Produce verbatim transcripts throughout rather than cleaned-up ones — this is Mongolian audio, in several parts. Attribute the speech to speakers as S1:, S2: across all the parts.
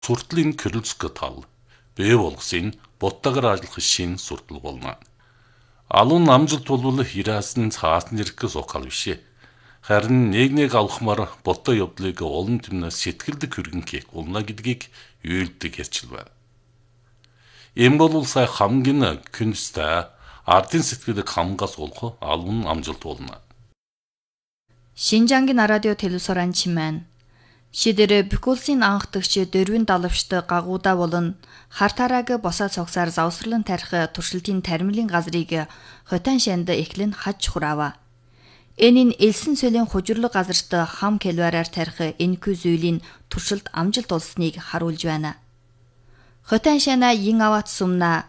S1: Суртлын Крыльцк тал бээ болгосын боттагар ажиллах шин суртал болно. Алуун амжилт болвол хираасан цаасан зэрэгс окал бишээ. Харин нэг нэг авахмаар бодтой явдлыг олон түмнээс сэтгэлдэг хөргөн хийх болно гэдгийг юйлдэг ярьчил байна. Ийм бол сая хамгийн күнстэй ардын сэтгэлийг хамгаас олох алуун амжилт болно.
S2: Шинжангийн радио телевизоран чимэн шидэрэ бүкүүлсийн анхдагч дөрвөн далавчтай гагуудаа болон хартарааг босаа цогсаар завсарлан тарих туршилтын тармилын газрыг хотан шанд эхлэн хаж хураава. Энэ нь элсэн сөлийн хужирлог газарт хам келвараар тарих энэхүү зүйлийн туршилт амжилт олсныг харуулж байна. Хотан шана ин ават сумна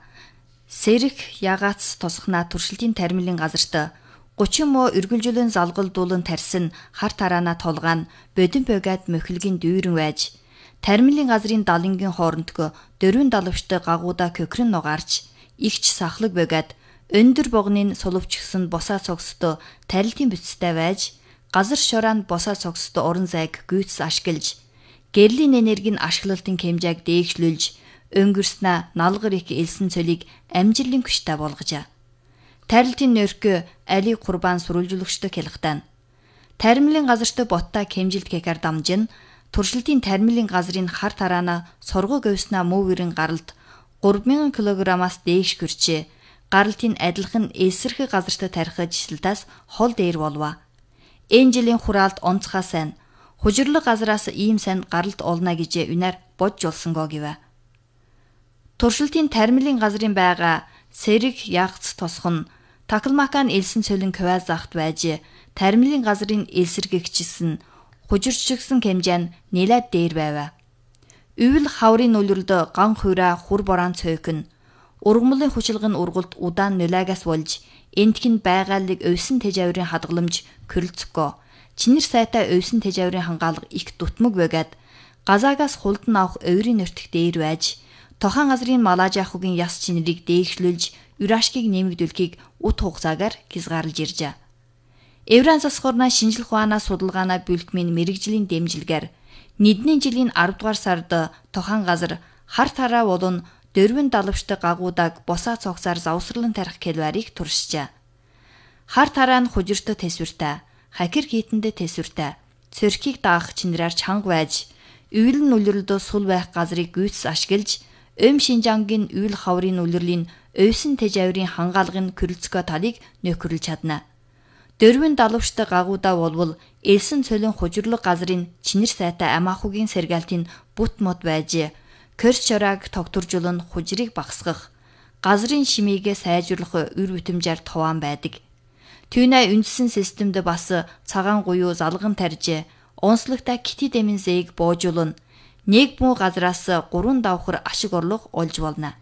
S2: сэрэх ягац тосхна туршилтын тармилын газарт гучин мо эргэлжүүлэн залгалдуулан тарьсан хар тараана толгаан бодин богад мөхөлгийн дүүрэн байж тармилын газрын далангийн хоорондгоо дөрвөн далавчтай гагуудаа көхрөн нугаарч игч сахлаг богад өндөр богнын сулвчгсан босаа цогсдоо тарилтын бүтцтэй байж газар шораанд босаа цогсдоо уран зайг гүйцс ашиглаж гэрлийн энергийн ашиглалтын хэмжээг дээгшлүүлж өнгөрснө налгар их элсэн цолыг амжилтын хүчтэй болгожээ. Тарилтын нөркө али курбан сурвалжуулагчтай хэлхтан. Тармилын газарт ботта хэмжилт кекар дамжин туршилтын тармилын газрын хар тараана сургуу говьсна мөвөрийн гаралд гурван мянган килограммаас дээш гүрчээ. Гаралтын адилхан эсрэх газарт тарих жишэлтээс хол дээр болва. Энэ жилийн хураалд онцгой сайн хужирлог газраас ийм сайн гаралт олно гэж үнээр бодж олсонгоо гэвэ. Туршилтын тармилын газрын байгаа сэрэг ягц тосхон такалмакан элсэн цөлөн кваз захт байж тармилын газрын элсэргэгчсэн хужирчгсэн хэмжээ нь нэлээд дээр байв. Үйл хаврын үлрэлд ган хуйра хур борон цөөхөн ургамлын хүчилгэн ургалт удаан нулаагаас болж энтхэн байгаалыг өвсөн тэжаврын хадгаламж Крыльцко чинэр сайтай өвсөн тэжаврын хангаалга их дутмаг байгаад газаагаас хулдан авах ойрын нөртөх дээр байж тохан газрын малажаахугийн яс чинрийг дээгшлүүлж Юрашкиг нэмэгдүүлэхийг ут хугацаагаар хязгаарлаж иржээ. Евран засхорна шинжлэх ухаанаа судалгаанаа бүлтмийн мэрэгжлийн дэмжлэгээр нэгдүгээр жилийн арав дугаар сард тохан газар хар тараа болон дөрвөн далавчтай гагуудаг босаа цогсоор завсарлан тарих келварийг туршижээ. Хар тараа нь хужирт тэсвэртэй, хакер хийтэндээ тэсвэртэй, цөрхийг даах чинрээр чанга байж, үйл нь үлрэлдөө сул байх газрыг гүйцс ашиглаж Öm Шинжангийн үйл хаврын үлрэлийн өвсөн тэжаврын хангаалгын Крыльцко талыг нөхөрлж чадна. Дөрвөн далавчтай гагуудаа болвол элсэн цолын хужирлог газрын чинэр сайтай амаахугийн сэргаалтын бут мод байж корч чорааг тогтворжуулан хужирыг багасгах, газрын шимийгээ сайжруулах үр бүтэмжээр товаан байдаг. Түүнээ үндсэн системд бас цагаан гуйуу залган тарж, онцлогтой кити дэмэн зээг боожуулна. Нэг муу газраас гурван давхар ашиг орлого олж болно.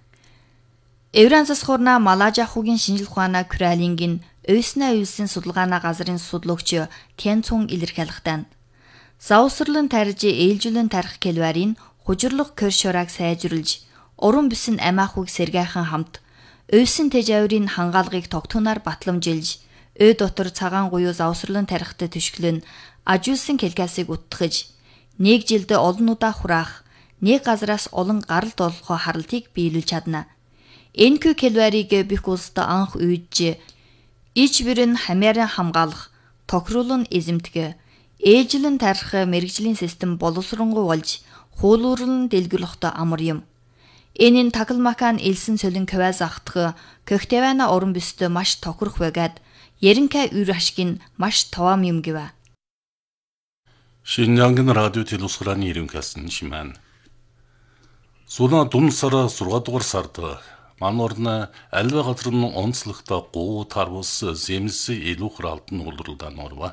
S2: Евран засхорна малажаахугийн шинжлэх ухаанаа Кралингийн өвснө өвсөн судалгаана газрын судлуугч Кен Цун илэрхийлэхтэн. Завсарлан тарж ээлжүүлэн тарих келварийн хужирлог коршорааг сайжруулж, уран бисэн амаахуйг сэргээхэн хамт өвсөн тэжаврын хангаалгыг тогтунаар батламжилж, өө дотор цагаан гуйуу завсарлан тарихтай түшгэлэн ажуулсан келкасыг уттгаж нэг жилд олон удаа хураах, нэг газраас олон гаралд олохоо харалтыг биелүүлж чадна. Энэхүү келварийг бих улсад анх үйдж, ич бэрэн хамааран хамгаалах, тохируулан эзэмтгэ, ээлжлэн тарих мэрэгжлийн систем боловсронгуй болж, хуулуурлан дэлгүрлэхтэй амар юм. Энэ нь такалмакан элсэн цөлөн кваз ахтах, көхтэвана уран бүстэй маш тохирох байгаад, яринка үр ашиг нь маш товаам юм гэвэ.
S1: Шинжангийн радио телевизорын ирэмхсэн шимэн. Суна дун сара зургаан дугаар сард манай орны альва газар нь онцлогтой гуу тарвус зэмс илүү хуралдан улралдан орва.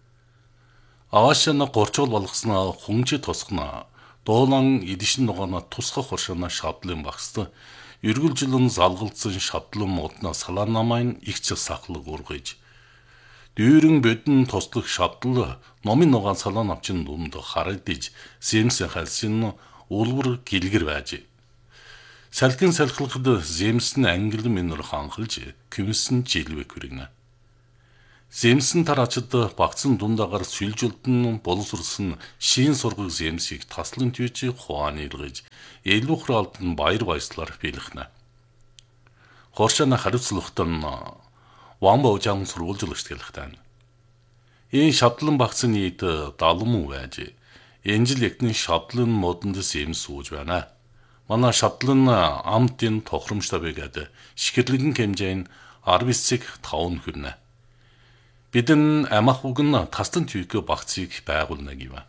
S1: Аашна горчол болгосноо хүнжи тосгоно. Доолан эдишин ногоно тусгах хуршана шадлын багсд эргэлжилэн залгалцсан шадлан модна салаанамайн ихч сахлаг ургаж дүүрэн бодон тослох шадал номын ногоон салаан авчин дунд харагдаж зэмс халсын улвар гэлгэр байж. Салхин салхилахад зэмс нь ангил минер ханхалж кэмсэн жилвэ хүргэнэ. Земсэн тараачид багцсан дундаагаар сүлжилтэн боловсрсон шин сургаг земсийг таслан түйж хуааны илгэж элүүхрэ алдан баяр баясгалаар биелэхнэ. Хоршана хариуцлагатан Вамбаужаан сурвалжлагч гэлэхтэн. Энэ шавдлан багцсан нийт далам уу байж энэ жил ягтэн шавдлан модонд земс сууж байна. Манай шавдлан амтын тохромжтой байгаад шихэрлэгэн хэмжээнд арвисцэг тавн хүрнэ. Бидэн амах угн таслан түйг багцыг байгуулна гэв.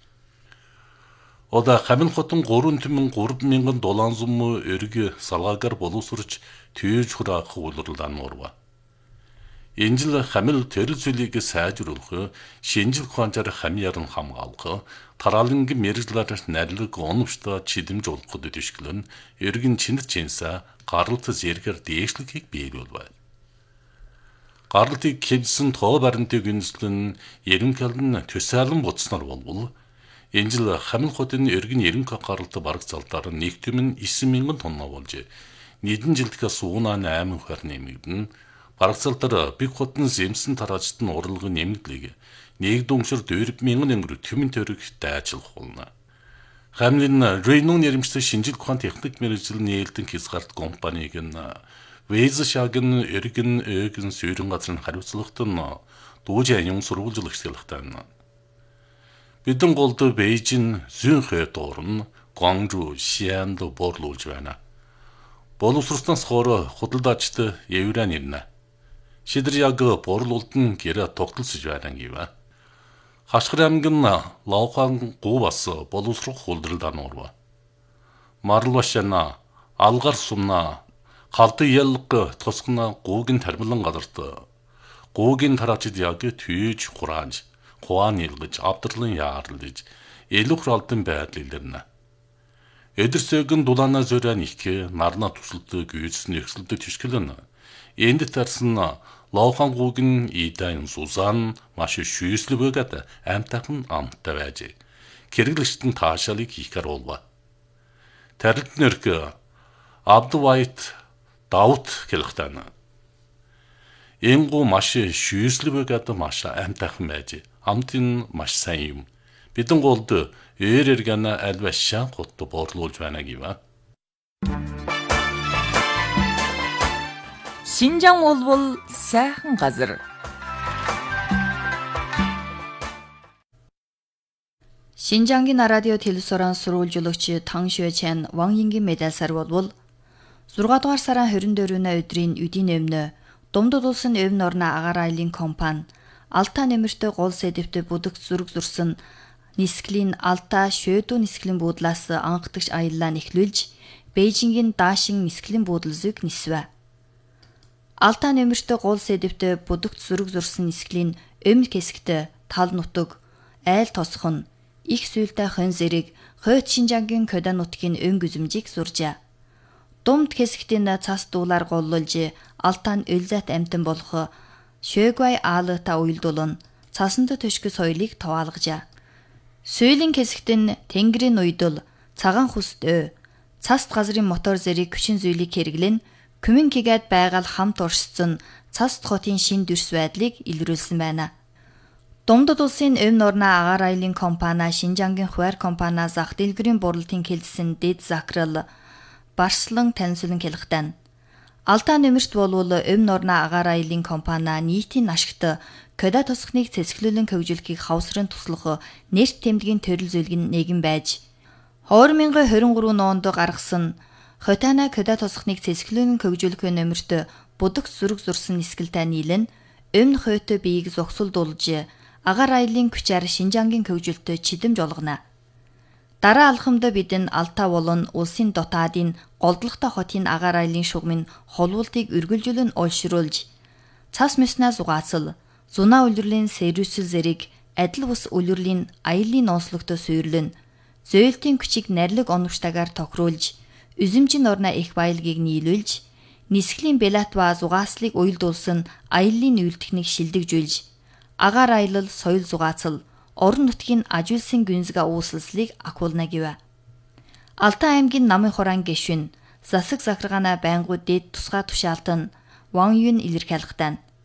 S1: Ода хамил хотон гурван түмэн гурван мянган доллар зам өрг салгаагаар боловсрч түйж хураах үйлрэлдан мурва. Энэ жил хамил төрөл зүйлийг сайжруулах, шинжил ухаанчаар хамьяар нь хамгаалах, тараалангийн мэрэгжлээр найрлаг оновчтой чидэмж олоход дэвшгэлэн эргэн чинэр чинсаа гаралт зэргээр дээшлэхийг биелүүлв. Гаралтыг хэвсэн тоо баримтыг үндэслэн ерөнхийлөн төсөөлөн буцснаар болбол энэ жил хамил хотын эргэн ерөнхий гаралт бараг залдаар нэг түмэн девять мянган тонна болж нийтэн жилдээс уунаа восемь хөр нэмэгдэн бараг залдаар биг хотын земсэн тараачд нь урлагын нэмэгдлийг нэг дүншир дөрвөн мянган өнгөр түмэн төрөг дайжлах болно. Хамлын Рейнон нэрмжтэй шинжил ухаан техник мэргэжил нээлтэн хязгаарт компаниг нь Вэйзшагийн эргэн эгэн сүйрэн газрын хариуцлагатан дүүж анин сурвалжлагч гэлэхтэн. Бидэн голд Бээжин, Зюнхэ дурн Гуанчжоу, Шианд борлуулж байна. Боловсролтоос хоор худалдаачд евран ирнэ. Шидэр яг борлуулдан гэрэ тогтолцож байна гэв. Хашгир аймгийн Лаохан гуу бас боловсрох хулдралдан урва. Марлвашана, Алгар сумна Халты ялг тосгона гуугийн тармилан газарт гуугийн тараачид яг түйж хураанж хуаан илгэж авдарлан яарлаж элүүхр алдан байдал илэрнэ. Эдэрсэгэн дулаана зөрөн их нарна тусалдаг гүйцэн нэгсэлдэг тишгэлэн энд тарсан Лаохан гуугийн идаин сузан маш шүйслэг байгаад амтахан амттай байж хэрэглэгчтэн таашаалыг хийхээр болва. Тарилт нэрх Абдвайт Давт гэлэхтэн. Энгу маш шүйслэг байгаад маш амтайхан байж амтын маш сайн юм. Бидэн голд ээр эргэнэ альвашаа гот борлуулж байна гэв.
S3: Шинжаан болбол сайхан газар.
S2: Шинжаангийн радио телевизорын сурвалжуулагч Тан Шуэчэн Ван Йингийн медальсаар болбол зургаан дугаар сарын двадцать дөрөвний өдрийн үдийн өмнө Думдад улсын Өвн орны агаар айлын компани Алта нэмэртэй гол сэдэвтэ бүдэгт зүрэг зурсан нисгэлийн Алта Шөдөө нисгэлийн буудлаас анхдагч аяллаа нэхлүүлж Бээжингийн Даашин нисгэлийн буудал зүг нисвэ. Алта нэмэртэй гол сэдэвтэ бүдэгт зүрэг зурсан нисгэлийн өмнө хэсэгт тал нутаг, айл тосхон, их сүйлтэй хон зэрэг Хойд Шинжаангийн Кодан нутгийн өн гүзэмжийг зуржээ. Думд хэсэгтийн цас дуулаар голлуулж Алтан өлзэт амтан болох Шöguай аалта уйлдуулан цасанд төшгө соёлыг товаалгажээ. Сүйлийн хэсэгтэн тэнгэрийн уйдул, цагаан хүст өө, цаст газрын мотор зэрэг хүчин зүйлийг хэрэглэн Күмэн кигээд байгаль хамт уршицсан цаст хотын шин дүрс байдлыг илрүүлсэн байна. Думдад улсын Өвн орны агаар айлын компани Шинжаангийн хуваар компани зах дэлгэрийн бурлалтын хэлсэн дэд захирал Барслан танилцуулан хэлэхдээ Алта нэмэрт болвол Өвн орны агаар айлын компани нийтийн ашигт Кода тосгоныг цэцгэлүүлэн хөгжүүлэхийг хавсран туслах нэрт тэмдгийн төрөл зүйлгийн нэгэн байж двадцать двадцать trois онд гаргасан Хотана Кода тосгоныг цэцгэлүүлэн хөгжүүлэх нэмэрт будагт зүрэг зурсан нисгэлтэй нийлэн Өвн хойтой биеийг зогсолдуулж агаар айлын күчээр Шинжаангийн хөгжүүлэлтөд чидэмж олгоно. Дараа алхамд бидэн Алта болон улсын дотаадын голдлогтой хотын агаар айлын шугамын холуултыг үргэлжлүүлэн уйлшруулж цас мэснаа зугаацал зунаа үлрэлийн сервисэл зэрэг адил бус үлрэлийн аялын онцлогтой суйрлэн зөөлтийн күчийг нарилэг оновчтойгоор тохируулж үзэмжин орны их баялагийг нийлүүлж нисгэлийн Белатва зугааслыг уйлдуулсан аяллын үйлдэлтнийг шилдэгжүүлж агаар аялал соёл зугаацал орон нутгийн ажуулсан гүнзгий ууслалыг ахуулна гэв. Алта аймгийн намын хураан гишүүн засаг захиргаана байнгут дэд тусгай тушаалтан Ван Юн илэрхийлэхдээ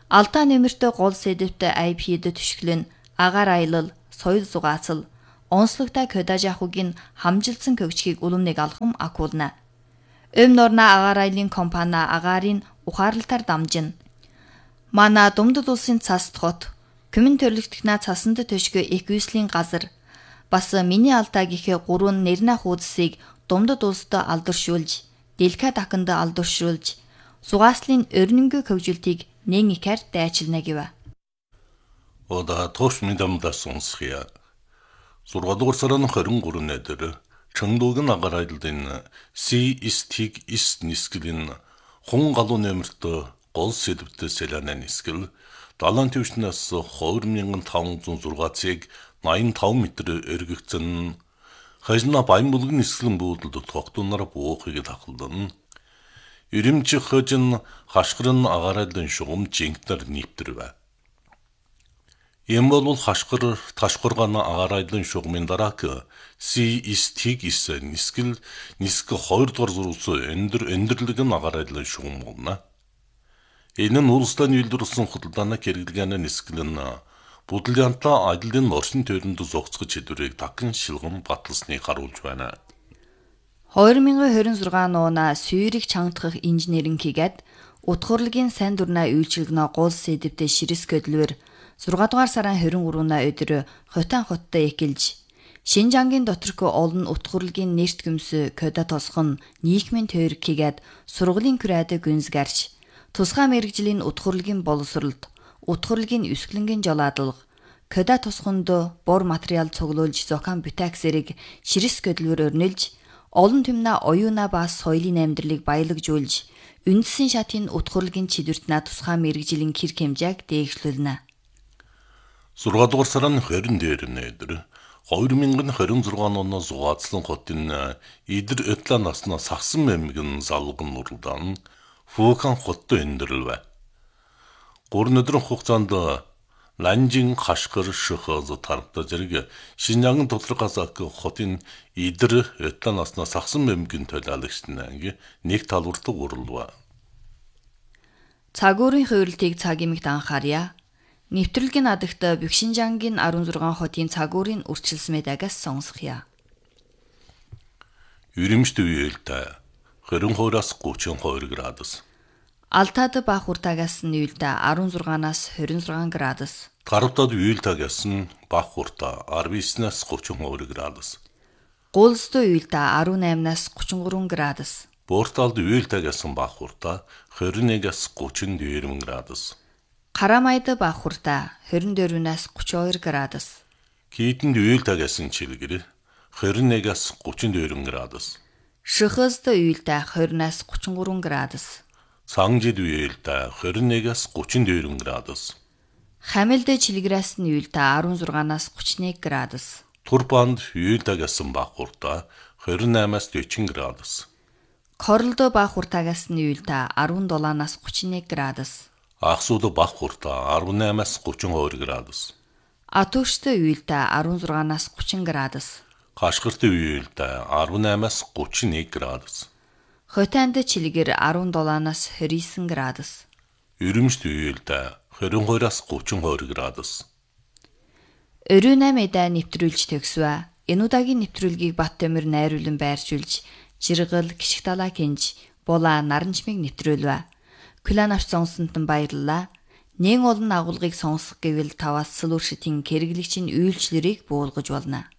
S2: Алдаа нэмэртэ гол сэдэвтэ ай пи-д түшгэлэн агаар аялал, соёл зугаацал, онцлогтой кодажахугийн хамжилсан көгчгийг уламныг алхам акулна. Өм норна агаар аялын компани агаарыг ухаарлалтаар дамжина. Мана Думдад улсын цас хот, Күмэн төрлөختгнаа цасанд төшгө эквислийн газар бас миний алдаа гэхээ гурван нэрнэ хуудсыг Думдад улсад алдаршуулж, Дэлхэ дахинд алдаршуулж, сугааслын өрнөнгө хөгжилтийг нэн ихэр дайчилна гэв.
S1: Ода тош мэдамда сонсхия. Сургадуур сарын харин гурван дээр Чонгдуугийн агаар аяллын Си Истиг Ис нисгэлэн хун галуу нэмэрт гол сэдвтэ селана нисгэл далайн төвчнээс хоёр мянган таван зуун зургаацыг найман таван метр өргөгцөн хажина баян бүлгэн нисгэлэн буудалд тогтунаар буухыг тахалдан Ирэмч хожин хашгирн агаар аяллын шугам жинктэр нийптэрвэ. Ийм бол хашгир ташгургана агаар аяллын шугамын дараак Си Истиг Ис нисгэл нисгэ хоёр дахь зургаас өндөр өндөрлөг нь агаар аяллын шугам болно. Энэ нь улстай нийлдүүлсэн худалдааны хэрэглэгийн нисгэлэн бүдлянтаа аяллын орчин тойронд зогцгож хэдвэрийг дахин шилгэн баталсныг харуулж байна.
S2: хоёр мянган хорин зургаан нууна сүйрийг чангадах инженеринг хийгээд утгуурлын сайн дурнаа үйлчилгэнэ гол сэдвтэ ширэс көдлөөр зургаан дугаар сарын хорин гурвана өдөр Хотан хоттой экэлж Шинжангийн доторх олон утгуурлын нэрт гүмс кода тосхон нийгмийн тойрог хийгээд сургуулийн күрээд гүнз гарч тусгай мэрэгжлийн утгуурлын боловсролд утгуурлын өсгөлнгийн жолоодлого кода тосхонд бор материал цуглуулж зохион бүтээгсэрийг ширэс көдлөөр өрнөлж олон түмнэ оюуна ба соёлын амьдралыг баялагжуулж үндсэн шатын утгуурлын чидвэртнэ тусгай мэрэгжлийн хэр хэмжээг дээгшлүүлнэ.
S1: зургаан дугаар сарын хорин дээр нээдэр хоёр мянган хорин зургаан оноо зугаацлан хотын идэр өтлө насна сагсан мэмгэн залган нурлдан Фукан хоттой өндөрлөв. гурван өдрийн хугацаанд Ланжин хашгир шөхөз тархта зэрэг Шинжангийн тулгаргаас хотын идэр өтлө насна сагсан мэмгэн төлөөлөгчнээ нэг талбарт урлав.
S2: Цагуурын хувирлтыг цаг эмэгт анхаарья. Нэвтрүүлгийн надагт Бэкшинжангийн арван зургаан хотын цагуурын үрчилсэн мэдаагаас сонсхийа.
S1: Ирэмшт үеэлтэй хорин хоёроос гучин хоёр градус.
S2: Алтад бах хуртаагаас нь үелдэ арван зургаанаас хорин зургаан градус.
S1: Гарвтад үеэлтэйгээс нь бах хуртаа арван эснээс гучин хоёр градус.
S2: Гуулсд үелдэ арван наймнаас гучин гурван градус.
S1: Борталд үеэлтэйгээс нь бах хуртаа хорин нэгээс гучин deux градус.
S2: Карамайд бах хуртаа хорин дөрвнээс гучин хоёр градус.
S1: Кийтэнд үеэлтэйгээс нь чилгэр хорин нэгээс гучин deux градус.
S2: Шөхөзд үелдэ хорноос гучин гурван градус.
S1: Сангжид үеэлдэ хорин нэгээс гучин deux градус.
S2: Хамилд чилгэрээс нь үелдэ арван зургаанаас гучин нэг градус.
S1: Турбанд үеэлтэйгээс нь бах хуртаа хорин наймаас forty градус.
S2: Корлд бах хуртаагаас нь үелдэ арван дулаанаас гучин нэг градус.
S1: Ахсууд бах хуртаа арван наймаас гучин two градус.
S2: Атушт үелдэ арван зургаанаас гучин градус.
S1: Хашгирт үеэлдэ арван наймаас гучин нэг градус.
S2: Хотанд чилгэр арван дулаанаас forty-nine градус.
S1: Ирэмшт үеэлдэ хорин хоёроос гучин two градус.
S2: Өрөөнамэдэ нэвтрүүлж төгсвэ. Энэ удаагийн нэвтрүүлгийг Баттамир найруулан байршуулж, Жиргэл гიშг далаа кинж, Була наранчмыг нэвтрүүлвэ. Күлэн авч сонсонд нь баярлалаа. Нэн олон агуулгыг сонсох гэвэл таваас сүлүүршитийн хэрэглэгчийн үйлчлэрийг буулгаж болно.